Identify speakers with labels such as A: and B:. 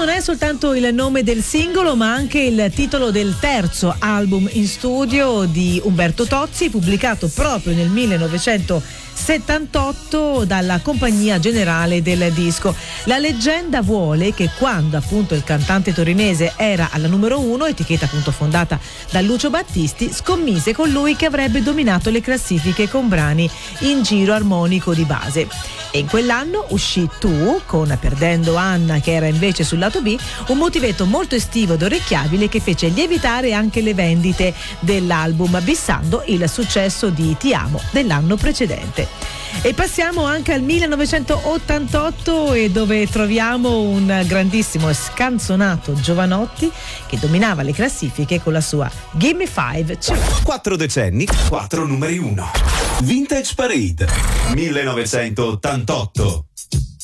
A: non è soltanto il nome del singolo, ma anche il titolo del terzo album in studio di Umberto Tozzi, pubblicato proprio nel 1978 dalla Compagnia Generale del Disco. La leggenda vuole che quando appunto il cantante torinese era alla numero 1, etichetta appunto fondata da Lucio Battisti, scommise con lui che avrebbe dominato le classifiche con brani in giro armonico di base. E in quell'anno uscì Tu, con Perdendo Anna che era invece sul lato B, un motivetto molto estivo ed orecchiabile che fece lievitare anche le vendite dell'album, bissando il successo di Ti amo dell'anno precedente. E passiamo anche al 1988, e dove troviamo un grandissimo e scanzonato Jovanotti che dominava le classifiche con la sua Gimme Five.
B: 4 decenni, 4 numeri 1. Vintage Parade 1988.